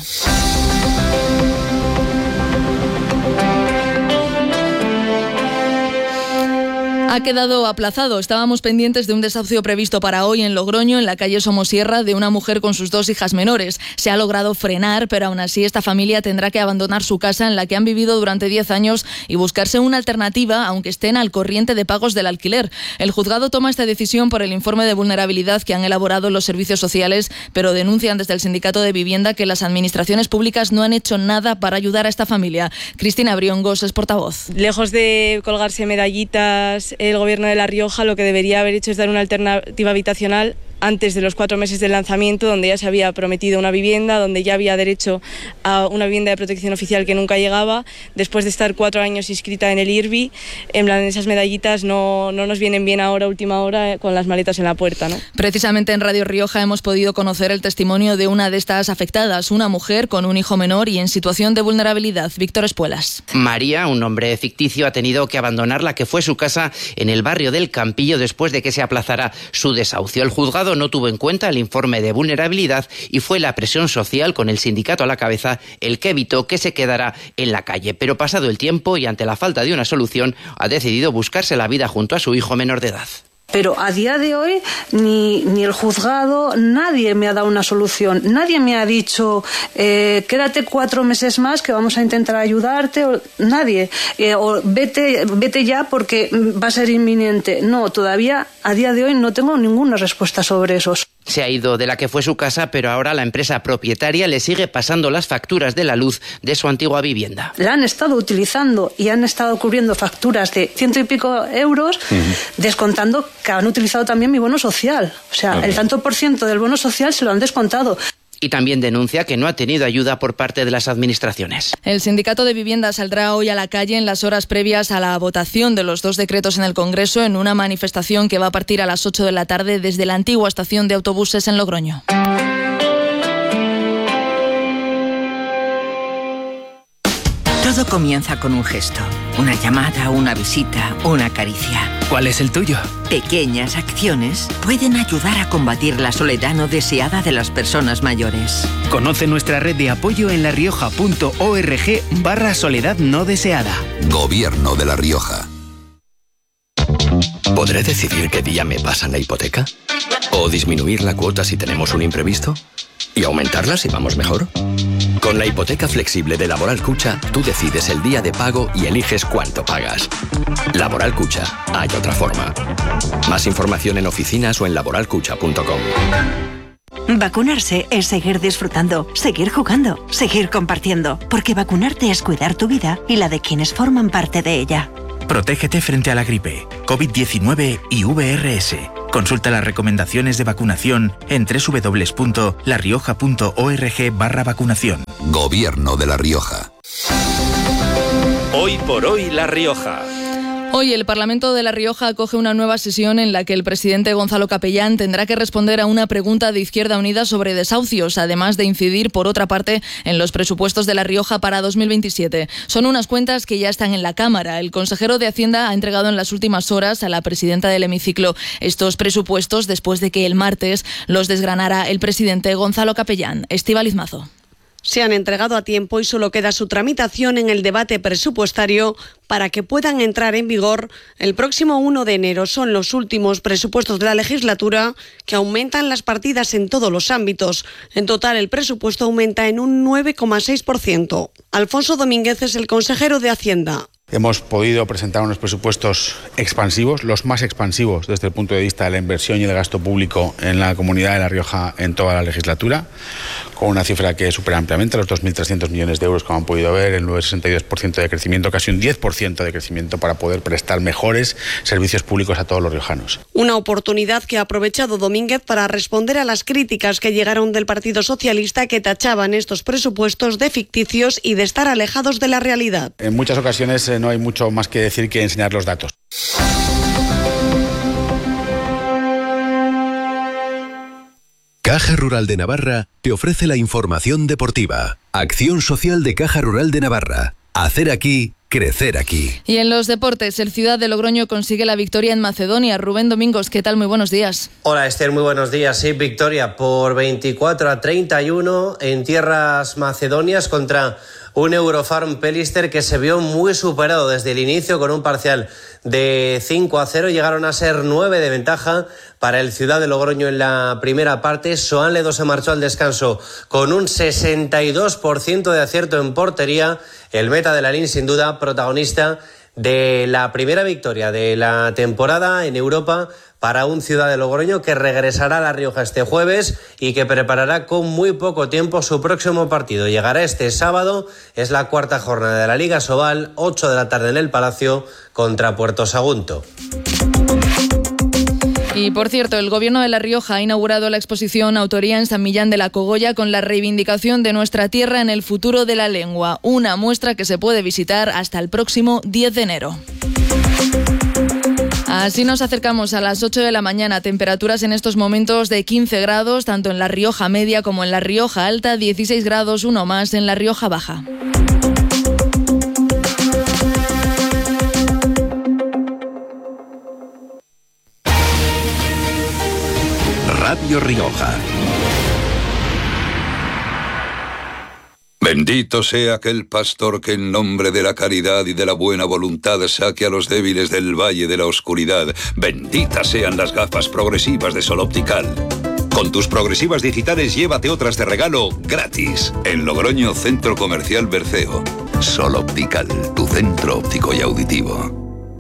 Ha quedado aplazado. Estábamos pendientes de un desahucio previsto para hoy en Logroño, en la calle Somosierra, de una mujer con sus dos hijas menores. Se ha logrado frenar, pero aún así esta familia tendrá que abandonar su casa en la que han vivido durante diez años y buscarse una alternativa, aunque estén al corriente de pagos del alquiler. El juzgado toma esta decisión por el informe de vulnerabilidad que han elaborado los servicios sociales, pero denuncian desde el Sindicato de Vivienda que las administraciones públicas no han hecho nada para ayudar a esta familia. Cristina Briongos es portavoz. Lejos de colgarse medallitas, el Gobierno de La Rioja lo que debería haber hecho es dar una alternativa habitacional antes de los cuatro meses del lanzamiento, donde ya se había prometido una vivienda, donde ya había derecho a una vivienda de protección oficial que nunca llegaba, después de estar cuatro años inscrita en el I R B I. En plan, esas medallitas no, no nos vienen bien ahora, última hora, con las maletas en la puerta, ¿no? Precisamente en Radio Rioja hemos podido conocer el testimonio de una de estas afectadas, una mujer con un hijo menor y en situación de vulnerabilidad. Víctor Espuelas. María, un nombre ficticio, ha tenido que abandonar la que fue su casa en el barrio del Campillo después de que se aplazara su desahucio. El juzgado no tuvo en cuenta el informe de vulnerabilidad y fue la presión social, con el sindicato a la cabeza, el que evitó que se quedara en la calle. Pero pasado el tiempo y ante la falta de una solución, ha decidido buscarse la vida junto a su hijo menor de edad. Pero a día de hoy ni, ni el juzgado, nadie me ha dado una solución. Nadie me ha dicho, eh, quédate cuatro meses más que vamos a intentar ayudarte. O, nadie. Eh, o vete, vete ya porque va a ser inminente. No, todavía a día de hoy no tengo ninguna respuesta sobre eso. Se ha ido de la que fue su casa, pero ahora la empresa propietaria le sigue pasando las facturas de la luz de su antigua vivienda. La han estado utilizando y han estado cubriendo facturas de ciento y pico euros, uh-huh. descontando que han utilizado también mi bono social. O sea, okay. el tanto por ciento del bono social se lo han descontado. Y también denuncia que no ha tenido ayuda por parte de las administraciones. El Sindicato de Vivienda saldrá hoy a la calle en las horas previas a la votación de los dos decretos en el Congreso, en una manifestación que va a partir a las ocho de la tarde desde la antigua estación de autobuses en Logroño. Todo comienza con un gesto, una llamada, una visita, una caricia. ¿Cuál es el tuyo? Pequeñas acciones pueden ayudar a combatir la soledad no deseada de las personas mayores. Conoce nuestra red de apoyo en larioja.org barra soledad no deseada. Gobierno de La Rioja. ¿Podré decidir qué día me pasan la hipoteca? ¿O disminuir la cuota si tenemos un imprevisto? ¿Y aumentarla si vamos mejor? Con la hipoteca flexible de Laboral Cucha, tú decides el día de pago y eliges cuánto pagas. Laboral Cucha, hay otra forma. Más información en oficinas o en laboral cucha punto com. Vacunarse es seguir disfrutando, seguir jugando, seguir compartiendo, porque vacunarte es cuidar tu vida y la de quienes forman parte de ella. Protégete frente a la gripe, COVID diecinueve y V R S. Consulta las recomendaciones de vacunación en doble u doble u doble u punto la rioja punto org barra vacunación. Gobierno de La Rioja. Hoy por hoy La Rioja. Hoy el Parlamento de La Rioja acoge una nueva sesión en la que el presidente Gonzalo Capellán tendrá que responder a una pregunta de Izquierda Unida sobre desahucios, además de incidir, por otra parte, en los presupuestos de La Rioja para dos mil veintisiete. Son unas cuentas que ya están en la Cámara. El consejero de Hacienda ha entregado en las últimas horas a la presidenta del hemiciclo estos presupuestos después de que el martes los desgranara el presidente Gonzalo Capellán. Estíbaliz Mazo. Se han entregado a tiempo y solo queda su tramitación en el debate presupuestario para que puedan entrar en vigor el próximo uno de enero. Son los últimos presupuestos de la legislatura que aumentan las partidas en todos los ámbitos. En total, el presupuesto aumenta en un nueve coma seis por ciento. Alfonso Domínguez es el consejero de Hacienda. Hemos podido presentar unos presupuestos expansivos, los más expansivos desde el punto de vista de la inversión y el gasto público en la Comunidad de La Rioja en toda la legislatura, con una cifra que supera ampliamente los dos mil trescientos millones de euros, como han podido ver, el nueve coma sesenta y dos por ciento de crecimiento, casi un diez por ciento de crecimiento para poder prestar mejores servicios públicos a todos los riojanos. Una oportunidad que ha aprovechado Domínguez para responder a las críticas que llegaron del Partido Socialista, que tachaban estos presupuestos de ficticios y de estar alejados de la realidad. En muchas ocasiones no hay mucho más que decir que enseñar los datos. Caja Rural de Navarra te ofrece la información deportiva. Acción social de Caja Rural de Navarra. Hacer aquí, crecer aquí. Y en los deportes, el Ciudad de Logroño consigue la victoria en Macedonia. Rubén Domingos, ¿qué tal? Muy buenos días. Hola Esther, muy buenos días. Sí, victoria por veinticuatro a treinta y uno en tierras macedonias contra un Eurofarm Pelister que se vio muy superado desde el inicio con un parcial de cinco a cero. Llegaron a ser nueve de ventaja para el Ciudad de Logroño en la primera parte. Soan Ledo se marchó al descanso con un sesenta y dos por ciento de acierto en portería. El meta de la L I N, sin duda, protagonista de la primera victoria de la temporada en Europa para un Ciudad de Logroño que regresará a La Rioja este jueves y que preparará con muy poco tiempo su próximo partido. Llegará este sábado, es la cuarta jornada de la Liga Sobal, ocho de la tarde en el Palacio contra Puerto Sagunto. Y por cierto, el Gobierno de La Rioja ha inaugurado la exposición Autoría en San Millán de la Cogolla con la reivindicación de nuestra tierra en el futuro de la lengua, una muestra que se puede visitar hasta el próximo diez de enero. Así nos acercamos a las ocho de la mañana, temperaturas en estos momentos de quince grados, tanto en La Rioja Media como en La Rioja Alta, dieciséis grados, uno más en La Rioja Baja. Radio Rioja. Bendito sea aquel pastor que en nombre de la caridad y de la buena voluntad saque a los débiles del valle de la oscuridad. Benditas sean las gafas progresivas de Sol Optical. Con tus progresivas digitales llévate otras de regalo gratis. En Logroño, Centro Comercial Berceo. Sol Optical, tu centro óptico y auditivo.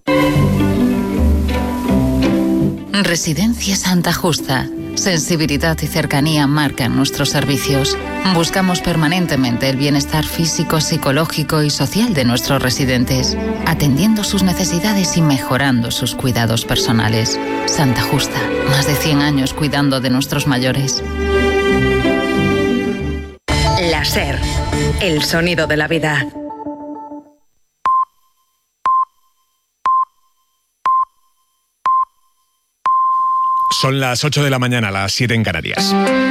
Residencia Santa Justa. Sensibilidad y cercanía marcan nuestros servicios. Buscamos permanentemente el bienestar físico, psicológico y social de nuestros residentes, atendiendo sus necesidades y mejorando sus cuidados personales. Santa Justa, más de cien años cuidando de nuestros mayores. La SER, el sonido de la vida. Son las ocho de la mañana, las siete en Canarias.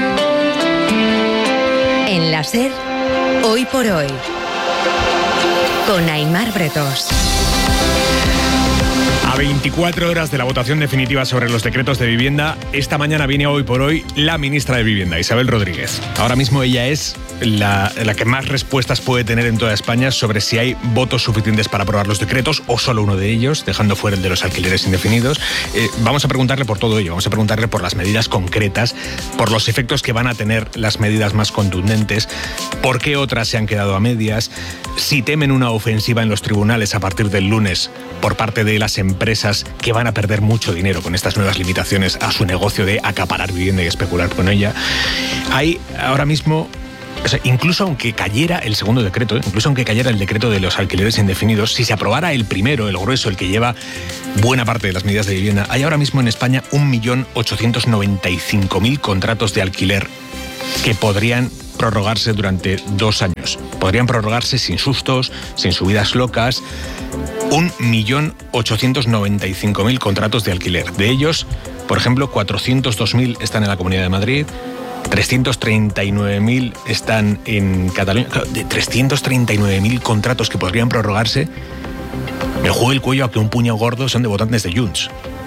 En la SER, hoy por hoy, con Aimar Bretos. A veinticuatro horas de la votación definitiva sobre los decretos de vivienda, esta mañana viene Hoy por Hoy la ministra de Vivienda, Isabel Rodríguez. Ahora mismo ella es la, la que más respuestas puede tener en toda España sobre si hay votos suficientes para aprobar los decretos o solo uno de ellos, dejando fuera el de los alquileres indefinidos. Eh, vamos a preguntarle por todo ello, vamos a preguntarle por las medidas concretas, por los efectos que van a tener las medidas más contundentes, por qué otras se han quedado a medias, si temen una ofensiva en los tribunales a partir del lunes por parte de las empresas empresas que van a perder mucho dinero con estas nuevas limitaciones a su negocio de acaparar vivienda y especular con ella. Hay ahora mismo, o sea, incluso aunque cayera el segundo decreto, incluso aunque cayera el decreto de los alquileres indefinidos, si se aprobara el primero, el grueso, el que lleva buena parte de las medidas de vivienda, hay ahora mismo en España un millón ochocientos noventa y cinco mil contratos de alquiler que podrían prorrogarse durante dos años. Podrían prorrogarse sin sustos, sin subidas locas. un millón ochocientos noventa y cinco mil contratos de alquiler. De ellos, por ejemplo, cuatrocientos dos mil están en la Comunidad de Madrid, trescientos treinta y nueve mil están en Cataluña. De trescientos treinta y nueve mil contratos que podrían prorrogarse, me juego el cuello a que un puñado gordo son de votantes de Junts.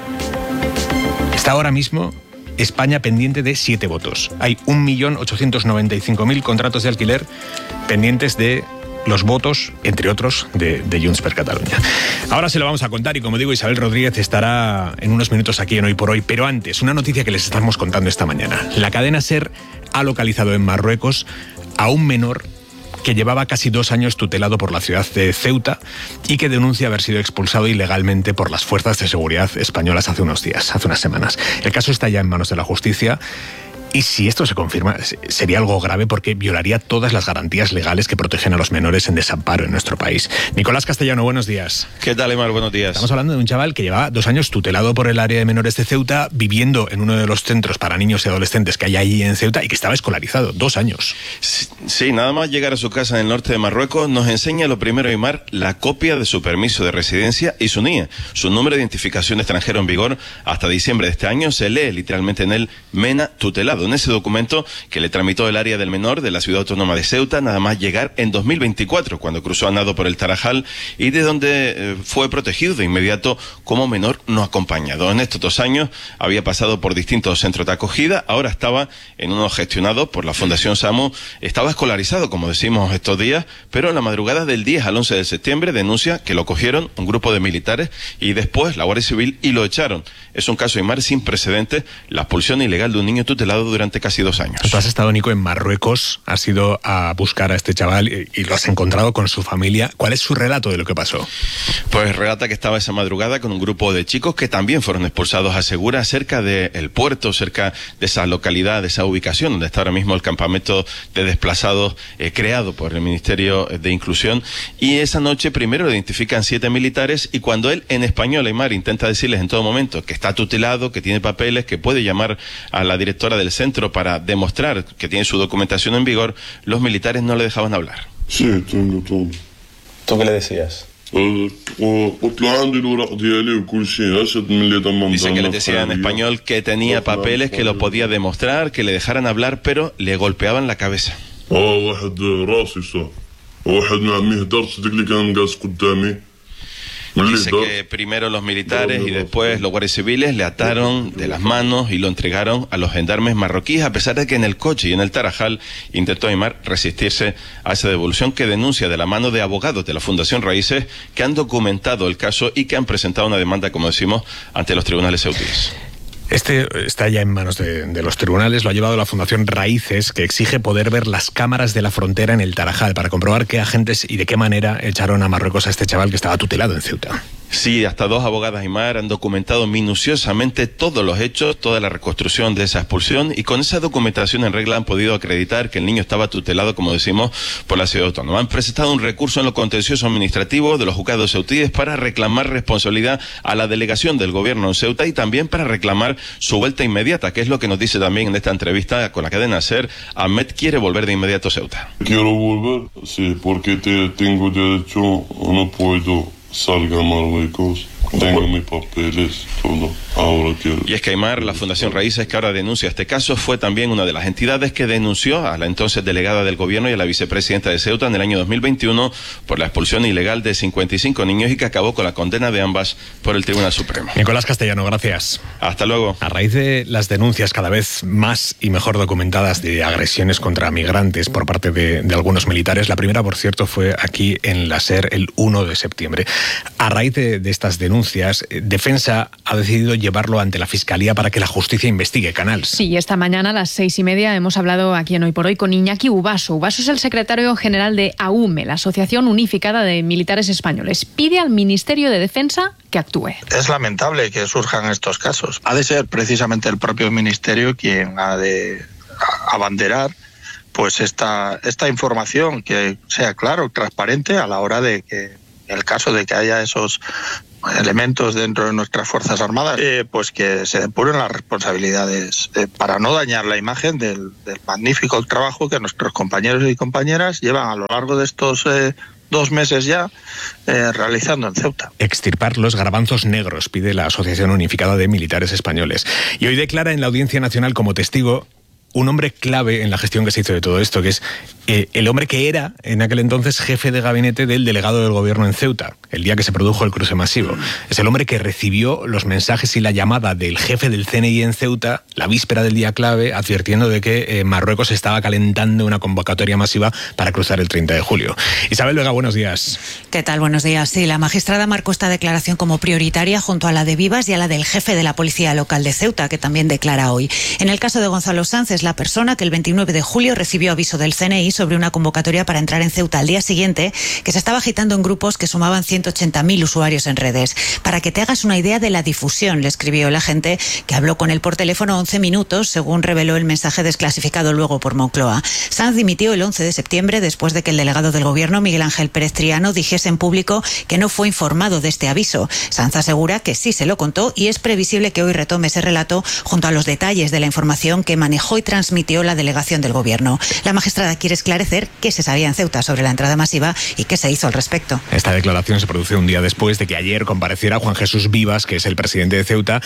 Está ahora mismo España pendiente de siete votos. Hay un millón ochocientos noventa y cinco mil contratos de alquiler pendientes de los votos, entre otros, de, de Junts per Catalunya. Ahora se lo vamos a contar y, como digo, Isabel Rodríguez estará en unos minutos aquí en Hoy por Hoy. Pero antes, una noticia que les estamos contando esta mañana. La cadena SER ha localizado en Marruecos a un menor que llevaba casi dos años tutelado por la ciudad de Ceuta y que denuncia haber sido expulsado ilegalmente por las fuerzas de seguridad españolas hace unos días, hace unas semanas. El caso está ya en manos de la justicia. Y si esto se confirma, sería algo grave porque violaría todas las garantías legales que protegen a los menores en desamparo en nuestro país. Nicolás Castellano, buenos días. ¿Qué tal, Emar? Buenos días. Estamos hablando de un chaval que llevaba dos años tutelado por el área de menores de Ceuta, viviendo en uno de los centros para niños y adolescentes que hay allí en Ceuta y que estaba escolarizado. Dos años. Sí, sí, nada más llegar a su casa en el norte de Marruecos, nos enseña lo primero, Emar, la copia de su permiso de residencia y su N I E, su número de identificación de extranjero en vigor hasta diciembre de este año. Se lee literalmente en él MENA tutelado. En ese documento que le tramitó el área del menor de la ciudad autónoma de Ceuta, nada más llegar en dos mil veinticuatro, cuando cruzó a nado por el Tarajal y de donde eh, fue protegido de inmediato como menor no acompañado. En estos dos años había pasado por distintos centros de acogida, ahora estaba en uno gestionado por la Fundación SAMU, estaba escolarizado, como decimos estos días, pero en la madrugada del diez al once de septiembre denuncia que lo cogieron un grupo de militares y después la Guardia Civil y lo echaron. Es un caso, Aymar, sin precedentes, la expulsión ilegal de un niño tutelado durante casi dos años. Tú has estado, Nico, en Marruecos, has ido a buscar a este chaval y, y lo has encontrado con su familia. ¿Cuál es su relato de lo que pasó? Pues relata que estaba esa madrugada con un grupo de chicos que también fueron expulsados, asegura, cerca del puerto, cerca de esa localidad, de esa ubicación donde está ahora mismo el campamento de desplazados eh, creado por el Ministerio de Inclusión. Y esa noche primero le identifican siete militares y cuando él, en español, Aymar, intenta decirles en todo momento que está tutelado, que tiene papeles, que puede llamar a la directora del centro para demostrar que tiene su documentación en vigor, los militares no le dejaban hablar. Sí, tengo todo. ¿Tú qué le decías? Dice que le decía en español que tenía papeles, que lo podía demostrar, que le dejaran hablar, pero le golpeaban la cabeza. Dice que primero los militares y después los guardias civiles le ataron de las manos y lo entregaron a los gendarmes marroquíes, a pesar de que en el coche y en el Tarajal intentó, Aymar, resistirse a esa devolución, que denuncia de la mano de abogados de la Fundación Raíces que han documentado el caso y que han presentado una demanda, como decimos, ante los tribunales saudíes. Este está ya en manos de, de los tribunales, lo ha llevado la Fundación Raíces, que exige poder ver las cámaras de la frontera en el Tarajal para comprobar qué agentes y de qué manera echaron a Marruecos a este chaval que estaba tutelado en Ceuta. Sí, hasta dos abogadas, Aymar, han documentado minuciosamente todos los hechos, toda la reconstrucción de esa expulsión, y con esa documentación en regla han podido acreditar que el niño estaba tutelado, como decimos, por la ciudad autónoma. Han presentado un recurso en lo contencioso administrativo de los juzgados ceutíes para reclamar responsabilidad a la delegación del gobierno en Ceuta y también para reclamar su vuelta inmediata, que es lo que nos dice también en esta entrevista con la cadena SER. Ahmed quiere volver de inmediato a Ceuta. Quiero volver, sí, porque te, tengo derecho, no puedo salga a Marruecos. Tengo mis papeles, todo. Ahora quiero. Y es que Aymar, la Fundación Raíces, que ahora denuncia este caso, fue también una de las entidades que denunció a la entonces delegada del gobierno y a la vicepresidenta de Ceuta en el año dos mil veintiuno por la expulsión ilegal de cincuenta y cinco niños y que acabó con la condena de ambas por el Tribunal Supremo. Nicolás Castellano, gracias. Hasta luego. A raíz de las denuncias cada vez más y mejor documentadas de agresiones contra migrantes por parte de, de algunos militares, la primera, por cierto, fue aquí en la SER el uno de septiembre. A raíz de, de estas denuncias, Defensa ha decidido llevarlo ante la Fiscalía para que la justicia investigue Canals. Sí, esta mañana a las seis y media hemos hablado aquí en Hoy por Hoy con Iñaki Ubaso. Ubaso es el secretario general de AUME, la Asociación Unificada de Militares Españoles. Pide al Ministerio de Defensa que actúe. Es lamentable que surjan estos casos. Ha de ser precisamente el propio Ministerio quien ha de abanderar pues esta, esta información, que sea claro, transparente a la hora de que, en el caso de que haya esos elementos dentro de nuestras Fuerzas Armadas, eh, pues que se depuren las responsabilidades eh, para no dañar la imagen del, del magnífico trabajo que nuestros compañeros y compañeras llevan a lo largo de estos eh, dos meses ya eh, realizando en Ceuta. Extirpar los garbanzos negros, pide la Asociación Unificada de Militares Españoles. Y hoy declara en la Audiencia Nacional como testigo un hombre clave en la gestión que se hizo de todo esto, que es eh, el hombre que era en aquel entonces jefe de gabinete del delegado del gobierno en Ceuta, el día que se produjo el cruce masivo. Es el hombre que recibió los mensajes y la llamada del jefe del C N I en Ceuta, la víspera del día clave, advirtiendo de que eh, Marruecos estaba calentando una convocatoria masiva para cruzar el treinta de julio. Isabel Vega, buenos días. ¿Qué tal? Buenos días. Sí, la magistrada marcó esta declaración como prioritaria junto a la de Vivas y a la del jefe de la Policía Local de Ceuta, que también declara hoy. En el caso de Gonzalo Sanz, es la persona que el veintinueve de julio recibió aviso del C N I sobre una convocatoria para entrar en Ceuta al día siguiente, que se estaba agitando en grupos que sumaban ciento ochenta mil usuarios en redes. Para que te hagas una idea de la difusión, le escribió el agente, que habló con él por teléfono once minutos, según reveló el mensaje desclasificado luego por Moncloa. Sanz dimitió el once de septiembre después de que el delegado del gobierno, Miguel Ángel Pérez Triano, dijese en público que no fue informado de este aviso. Sanz asegura que sí se lo contó y es previsible que hoy retome ese relato junto a los detalles de la información que manejó y transmitió la delegación del gobierno. La magistrada quiere esclarecer qué se sabía en Ceuta sobre la entrada masiva y qué se hizo al respecto. Esta declaración se produce un día después de que ayer compareciera Juan Jesús Vivas, que es el presidente de Ceuta,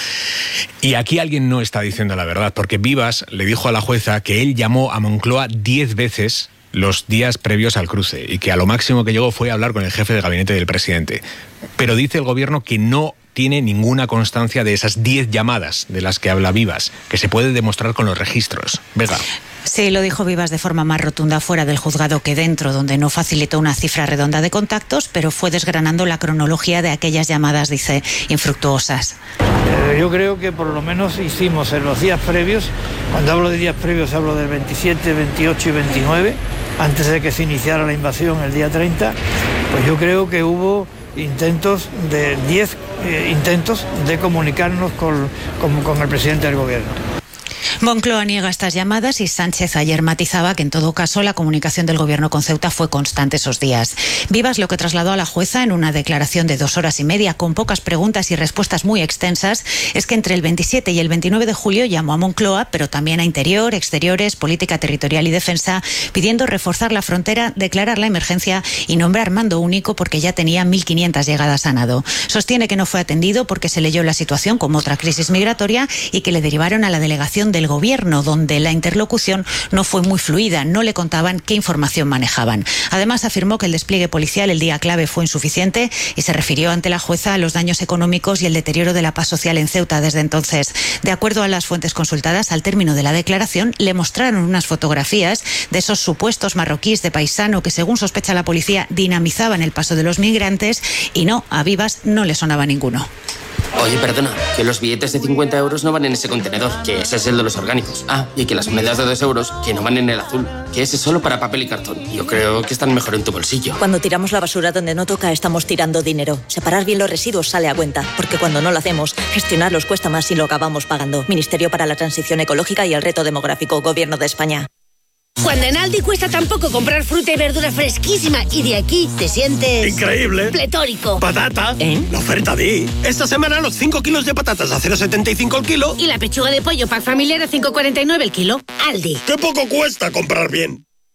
y aquí alguien no está diciendo la verdad, porque Vivas le dijo a la jueza que él llamó a Moncloa diez veces los días previos al cruce y que a lo máximo que llegó fue a hablar con el jefe de gabinete del presidente. Pero dice el gobierno que no tiene ninguna constancia de esas diez llamadas de las que habla Vivas, que se puede demostrar con los registros. Vega. Sí, lo dijo Vivas de forma más rotunda fuera del juzgado que dentro, donde no facilitó una cifra redonda de contactos, pero fue desgranando la cronología de aquellas llamadas, dice, infructuosas. Eh, yo creo que por lo menos hicimos en los días previos, cuando hablo de días previos hablo del veintisiete, veintiocho y veintinueve, antes de que se iniciara la invasión el día treinta, pues yo creo que hubo intentos de diez eh, intentos de comunicarnos con, con, con el presidente del gobierno. Moncloa niega estas llamadas y Sánchez ayer matizaba que en todo caso la comunicación del gobierno con Ceuta fue constante esos días. Vivas lo que trasladó a la jueza en una declaración de dos horas y media con pocas preguntas y respuestas muy extensas es que entre el veintisiete y el veintinueve de julio llamó a Moncloa, pero también a Interior, Exteriores, Política Territorial y Defensa, pidiendo reforzar la frontera, declarar la emergencia y nombrar mando único porque ya tenía mil quinientas llegadas a nado. Sostiene que no fue atendido porque se leyó la situación como otra crisis migratoria y que le derivaron a la delegación del gobierno, donde la interlocución no fue muy fluida, no le contaban qué información manejaban. Además, afirmó que el despliegue policial el día clave fue insuficiente y se refirió ante la jueza a los daños económicos y el deterioro de la paz social en Ceuta desde entonces. De acuerdo a las fuentes consultadas, al término de la declaración, le mostraron unas fotografías de esos supuestos marroquíes de paisano que, según sospecha la policía, dinamizaban el paso de los migrantes y no, a Vivas no le sonaba ninguno. Oye, perdona, que los billetes de cincuenta euros no van en ese contenedor, que ese es el de los orgánicos. Ah, y que las monedas de dos euros, que no van en el azul, que ese es solo para papel y cartón. Yo creo que están mejor en tu bolsillo. Cuando tiramos la basura donde no toca, estamos tirando dinero. Separar bien los residuos sale a cuenta, porque cuando no lo hacemos, gestionarlos cuesta más y lo acabamos pagando. Ministerio para la Transición Ecológica y el Reto Demográfico, Gobierno de España. Cuando en Aldi cuesta tan poco comprar fruta y verdura fresquísima y de aquí te sientes... ¡increíble! ¡Pletórico! ¡Patata! ¿Eh? La oferta de... Esta semana los cinco kilos de patatas a cero coma setenta y cinco el kilo. Y la pechuga de pollo pack familiar a cinco coma cuarenta y nueve el kilo. Aldi. ¡Qué poco cuesta comprar bien!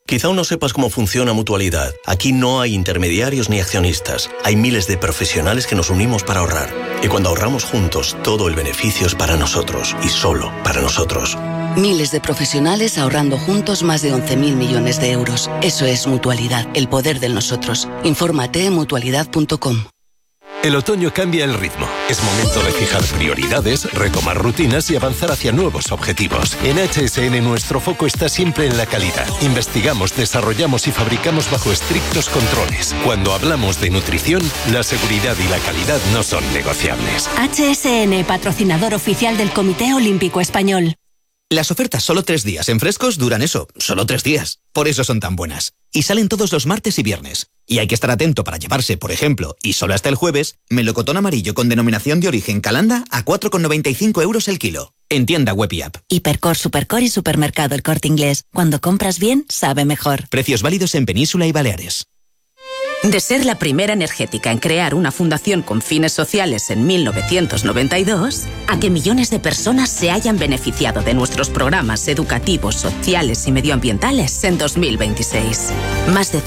Quizá aún no sepas cómo funciona Mutualidad. Aquí no hay intermediarios ni accionistas. Hay miles de profesionales que nos unimos para ahorrar. Y cuando ahorramos juntos, todo el beneficio es para nosotros y solo para nosotros. Miles de profesionales ahorrando juntos más de once mil millones de euros. Eso es Mutualidad, el poder del nosotros. Infórmate en mutualidad punto com. El otoño cambia el ritmo. Es momento de fijar prioridades, retomar rutinas y avanzar hacia nuevos objetivos. En H S N nuestro foco está siempre en la calidad. Investigamos, desarrollamos y fabricamos bajo estrictos controles. Cuando hablamos de nutrición, la seguridad y la calidad no son negociables. H S N, patrocinador oficial del Comité Olímpico Español. Las ofertas solo tres días en Frescos duran eso, solo tres días. Por eso son tan buenas. Y salen todos los martes y viernes. Y hay que estar atento para llevarse, por ejemplo, y solo hasta el jueves, melocotón amarillo con denominación de origen Calanda a cuatro con noventa y cinco euros el kilo. En tienda web y app. Hipercor, Supercor y Supermercado El Corte Inglés. Cuando compras bien, sabe mejor. Precios válidos en Península y Baleares. De ser la primera energética en crear una fundación con fines sociales en mil novecientos noventa y dos, a que millones de personas se hayan beneficiado de nuestros programas educativos, sociales y medioambientales en dos mil veintiséis. Más de